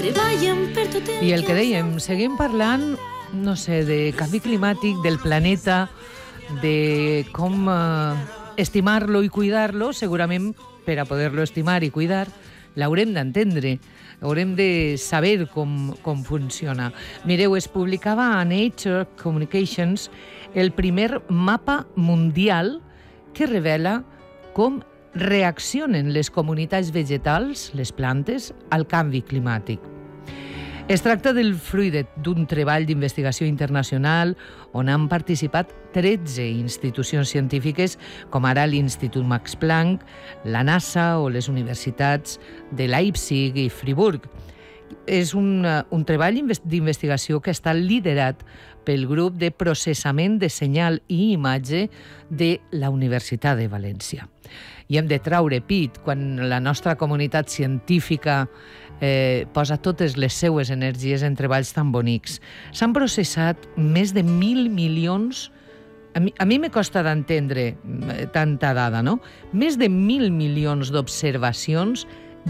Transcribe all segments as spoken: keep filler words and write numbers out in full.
treballen per tot el... I el que dèiem, seguim parlant, no sé, de canvi climàtic, del planeta, de com eh, estimar-lo i cuidar-lo. Segurament, per a poder-lo estimar i cuidar, l'haurem d'entendre, haurem de saber com, com funciona. Mireu, es publicava a Nature Communications el primer mapa mundial que revela com reaccionen les comunitats vegetals, les plantes, al canvi climàtic. Es tracta del fruit d'un treball d'investigació internacional on han participat tretze institucions científiques, com ara l'Institut Max Planck, la NASA o les universitats de Leipzig i Friburg. És un, un treball d'investigació que està liderat pel grup de processament de senyal i imatge de la Universitat de València. I hem de traure pit quan la nostra comunitat científica eh, posa totes les seues energies en treballs tan bonics. S'han processat més de mil milions. A mi, a mi me costa d'entendre tanta dada, no? Més de mil milions d'observacions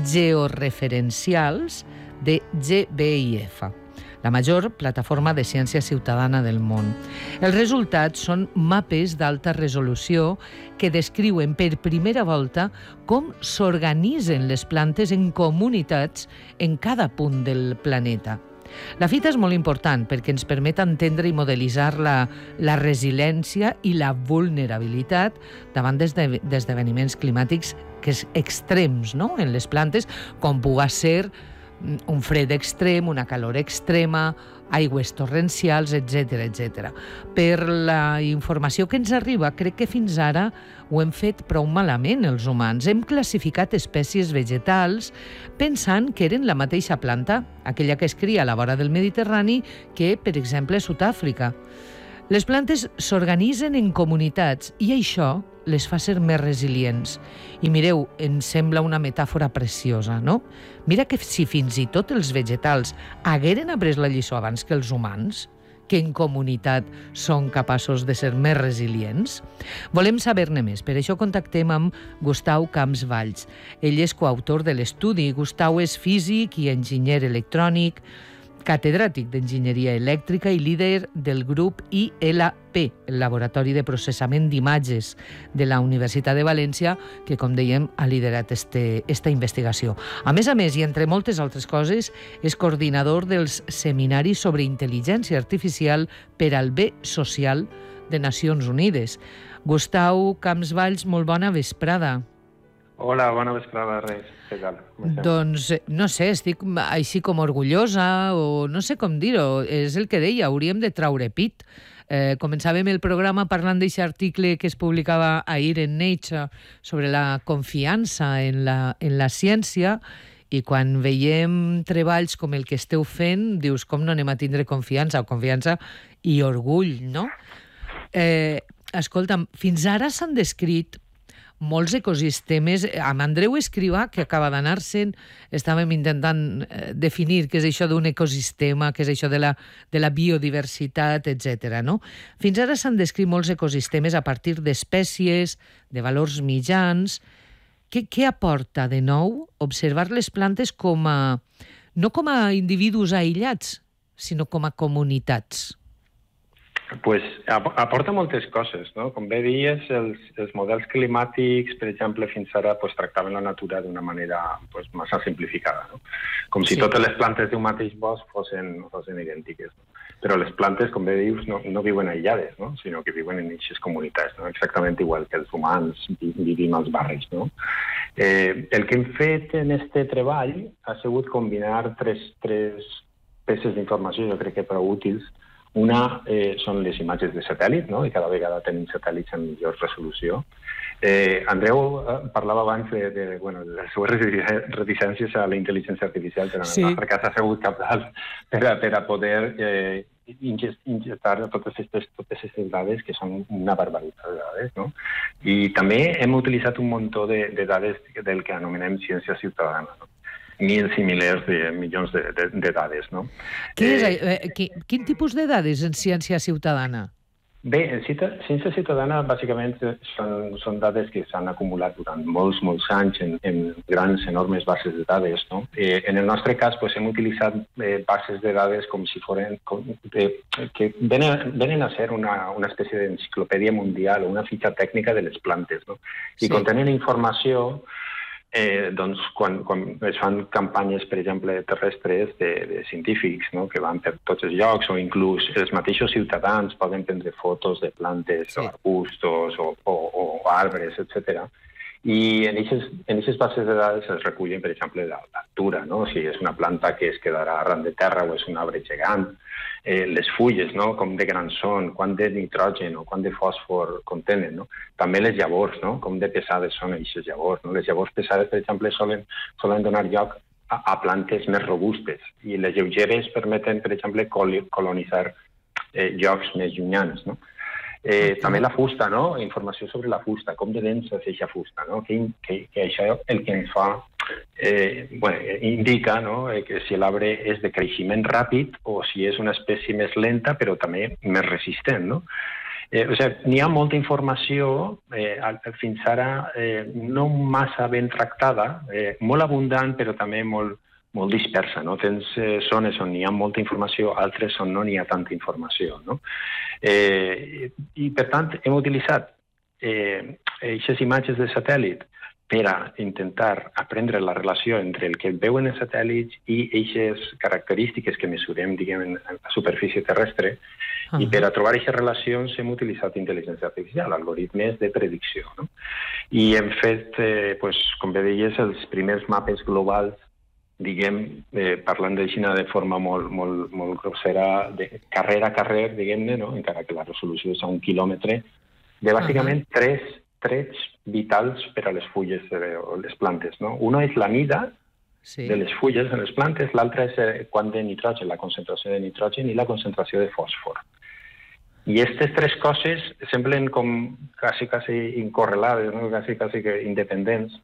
georreferencials de G B I F, la major plataforma de ciència ciutadana del món. Els resultats són mapes d'alta resolució que descriuen per primera volta com s'organitzen les plantes en comunitats en cada punt del planeta. La fita és molt important perquè ens permet entendre i modelitzar la, la resiliència i la vulnerabilitat davant d'esdeveniments climàtics que és extrems, no?, en les plantes, com pugui ser un fred extrem, una calor extrema, aigües torrencials, etcètera, etcètera. Per la informació que ens arriba, crec que fins ara ho hem fet prou malament els humans. Hem classificat espècies vegetals pensant que eren la mateixa planta, aquella que es cria a la vora del Mediterrani, que, per exemple, a Sud-àfrica. Les plantes s'organitzen en comunitats i això les fa ser més resilients. I mireu, ens sembla una metàfora preciosa, no? Mira que si fins i tot els vegetals hagueren après la lliçó abans que els humans, que en comunitat són capaços de ser més resilients. Volem saber-ne més, per això contactem amb Gustau Camps Valls. Ell és coautor de l'estudi. Gustau és físic i enginyer electrònic, catedràtic d'Enginyeria Elèctrica i líder del grup I L P, el Laboratori de Processament d'Imatges de la Universitat de València, que, com dèiem, ha liderat este, esta investigació. A més a més, i entre moltes altres coses, és coordinador dels seminaris sobre intel·ligència artificial per al bé social de Nacions Unides. Gustau Camps Valls, molt bona vesprada. Hola, bona vesprada, Reis. Què tal? Doncs, no sé, estic així com orgullosa, o no sé com dir-ho, és el que deia, hauríem de traure pit. Eh, començàvem el programa parlant d'aquest article que es publicava ahir en Nature sobre la confiança en la, en la ciència, i quan veiem treballs com el que esteu fent, dius, com no anem a tindre confiança, o confiança i orgull, no? Eh, escolta'm, fins ara s'han descrit molts ecosistemes. Amb Andreu Escrivà, que acaba d'anar-se'n, estàvem intentant definir què és això d'un ecosistema, què és això de la, de la biodiversitat, etcètera, no? Fins ara s'han descrit molts ecosistemes a partir d'espècies, de valors mitjans. Què, què aporta de nou observar les plantes com a, no com a individus aïllats, sinó com a comunitats? Pues aporta moltes coses, no? Com bé dies, els, els models climàtics, per exemple, fins ara pues, tractaven la natura d'una manera pues, massa simplificada, no? Com si sí. totes les plantes d'un mateix bosc fossin, fossin idèntiques. No? Però les plantes, com bé dius, no, no viuen aïllades, no? Sinó que viuen en aquestes comunitats, no? Exactament igual que els humans vivim als barris. No? Eh, el que hem fet en este treball ha sigut combinar tres, tres peces d'informació, jo crec que prou útils. Una eh, són les imatges de satèl·lit, no? I cada vegada tenim satèl·lits amb millor resolució. Eh, Andreu eh, parlava abans de, de, bueno, de les seves reticències a la intel·ligència artificial, però sí. En el nostre cas ha sigut cabdal per a, per a poder eh, ingestar totes aquestes, totes aquestes dades, que són una barbaritat de dades, no? I també hem utilitzat un muntó de, de dades del que anomenem ciència ciutadana, no? Mils i milers de milions de, de, de dades, no? Què és, eh, quin, quin tipus de dades en ciència ciutadana? Bé, en ciència ciutadana bàsicament són, són dades que s'han acumulat durant molts, molts anys en, en grans, enormes bases de dades, no? Eh, en el nostre cas pues, hem utilitzat eh, bases de dades com si foren, com, de, que venen, venen a ser una, una espècie d'enciclopèdia mundial o una fitxa tècnica de les plantes, no? I sí. Contenen informació Eh, doncs, quan, quan es fan campanyes, per exemple, terrestres de, de científics, no?, que van per tots els llocs, o inclús els mateixos ciutadans poden prendre fotos de plantes, sí. o arbustos, o, o, o arbres, etcètera. I en aquestes bases de dades es recullen, per exemple, l'altura, no?, si és una planta que es quedarà arran de terra o és un arbre gegant, eh, les fulles, no?, com de grans són, quant de nitrogen o quant de fòsfor contenen, no? També les llavors, no?, com de pesades són aquestes llavors, no? Les llavors pesades, per exemple, solen, solen donar lloc a, a plantes més robustes i les lleugeres permeten, per exemple, colonitzar eh, llocs més llunyans, no? Eh, okay. També la fusta, no? Informació sobre la fusta, com de densa és aquesta fusta, no? Que, que, que això el que ens fa, eh, bueno, indica, no?, que si l'arbre és de creixement ràpid o si és una espècie més lenta però també més resistent, no? Eh, o sigui, n'hi ha molta informació, eh, fins ara eh, no massa ben tractada, eh, molt abundant però també molt, molt dispersa, no? Tens eh, zones on hi ha molta informació, altres on no n'hi ha tanta informació, no? Eh, I, per tant, hem utilitzat eh, aquestes imatges de satèl·lit per a intentar aprendre la relació entre el que veuen els satèl·lits i aquestes característiques que mesurem, diguem, en la superfície terrestre, uh-huh. I per a trobar aquestes relacions hem utilitzat intel·ligència artificial, algoritmes de predicció, no? I hem fet, eh, pues, com bé deies, els primers mapes globals, diguem, eh, parlant de Xina de forma molt, molt, molt grossera, de carrer a carrer, diguem-ne, no?, encara que la resolució és a un quilòmetre, de bàsicament uh-huh. tres trets vitals per a les fulles o les plantes, no? Una és la mida sí. de les fulles en les plantes, l'altra és eh, quant de nitrogen, la concentració de nitrogen i la concentració de fòsfor. I aquestes tres coses semblen com quasi, quasi incorrelades, no? quasi, quasi que independents,